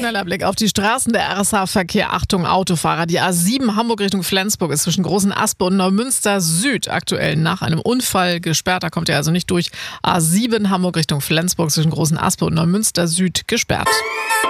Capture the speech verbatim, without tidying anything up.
Schneller Blick auf die Straßen, der R S H-Verkehr. Achtung, Autofahrer. Die A sieben Hamburg Richtung Flensburg ist zwischen Großen Aspe und Neumünster Süd aktuell nach einem Unfall gesperrt. Da kommt ihr also nicht durch. A sieben Hamburg Richtung Flensburg zwischen Großen Aspe und Neumünster Süd gesperrt.